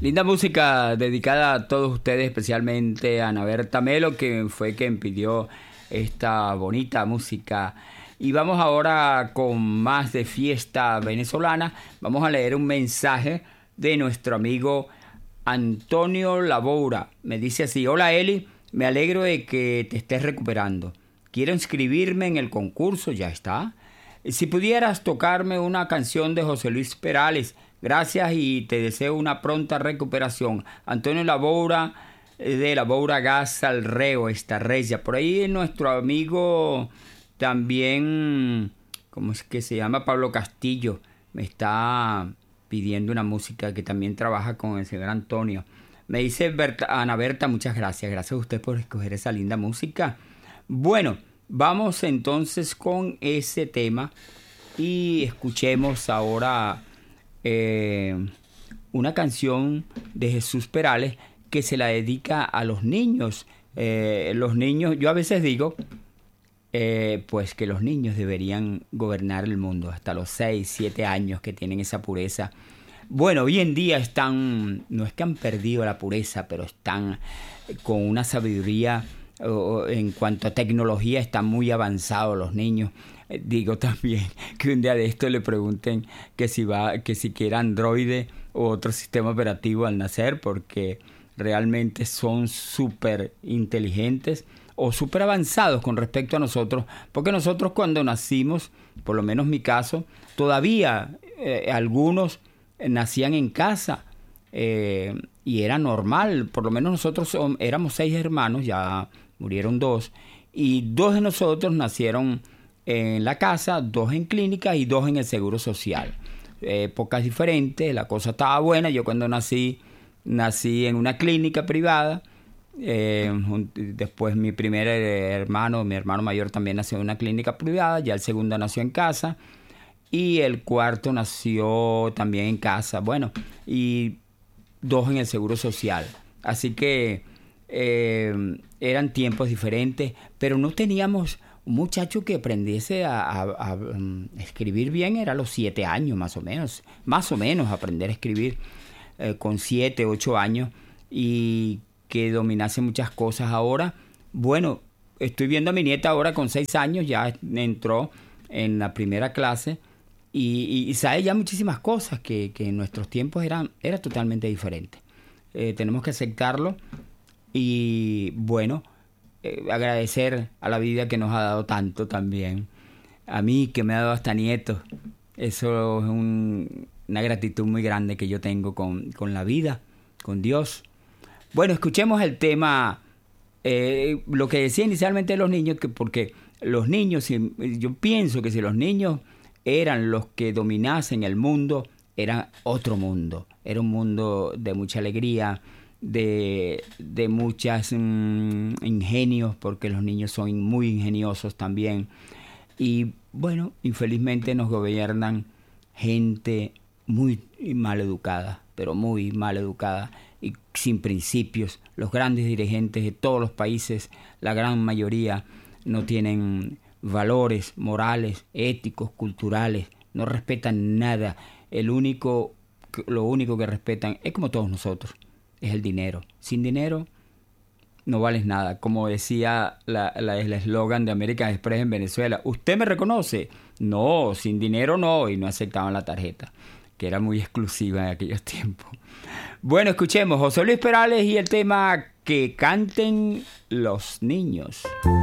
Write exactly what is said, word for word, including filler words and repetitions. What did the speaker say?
Linda música dedicada a todos ustedes, especialmente a Ana Berta Melo, que fue quien pidió esta bonita música. Y vamos ahora con más de fiesta venezolana. Vamos a leer un mensaje de nuestro amigo Antonio Laboura. Me dice así: hola Eli, me alegro de que te estés recuperando. Quiero inscribirme en el concurso, ya está. Si pudieras tocarme una canción de José Luis Perales, gracias y te deseo una pronta recuperación. Antonio Laboura, de Laboura Gas al Reo, esta regia. Por ahí nuestro amigo también, ¿cómo es que se llama? Pablo Castillo, me está pidiendo una música que también trabaja con el señor Antonio. Me dice Berta, Ana Berta, muchas gracias. Gracias a usted por escoger esa linda música. Bueno, vamos entonces con ese tema y escuchemos ahora eh, una canción de Jesús Perales que se la dedica a los niños. Eh, los niños, yo a veces digo, eh, pues que los niños deberían gobernar el mundo hasta los seis, siete años que tienen esa pureza. Bueno, hoy en día están, no es que han perdido la pureza, pero están con una sabiduría. En cuanto a tecnología están muy avanzados los niños. Digo también que un día de esto le pregunten que si va, que si quiere Android o otro sistema operativo al nacer, porque realmente son súper inteligentes o súper avanzados con respecto a nosotros, porque nosotros cuando nacimos, por lo menos mi caso, todavía eh, algunos nacían en casa eh, y era normal. Por lo menos nosotros son, éramos seis hermanos, ya murieron dos, y dos de nosotros nacieron en la casa, dos en clínica y dos en el Seguro Social. Épocas diferentes, la cosa estaba buena. Yo cuando nací, nací en una clínica privada. Eh, después mi primer hermano, mi hermano mayor también nació en una clínica privada, ya el segundo nació en casa y el cuarto nació también en casa. Bueno, y dos en el Seguro Social. Así que Eh, eran tiempos diferentes, pero no teníamos un muchacho que aprendiese a, a, a, a escribir bien. Era a los siete años más o menos, más o menos aprender a escribir eh, con siete, ocho años y que dominase muchas cosas. Ahora, bueno, estoy viendo a mi nieta ahora con seis años, ya entró en la primera clase y, y, y sabe ya muchísimas cosas que, que en nuestros tiempos eran, era totalmente diferente. Eh, tenemos que aceptarlo. Y bueno, eh, agradecer a la vida que nos ha dado tanto también. A mí que me ha dado hasta nietos. Eso es un, una gratitud muy grande que yo tengo con, con la vida, con Dios. Bueno, escuchemos el tema, eh, lo que decía inicialmente de los niños, que porque los niños, yo pienso que si los niños eran los que dominasen el mundo, era otro mundo. Era un mundo de mucha alegría, de, de muchas mmm, ingenios, porque los niños son muy ingeniosos también. Y bueno, infelizmente nos gobiernan gente muy mal educada, pero muy mal educada y sin principios. Los grandes dirigentes de todos los países, la gran mayoría, no tienen valores morales, éticos, culturales, no respetan nada. El único, lo único que respetan es como todos nosotros, es el dinero. Sin dinero no vales nada. Como decía la, la, el eslogan de American Express en Venezuela, ¿usted me reconoce? No, sin dinero no, y no aceptaban la tarjeta, que era muy exclusiva en aquellos tiempos. Bueno, escuchemos José Luis Perales y el tema Que canten los niños.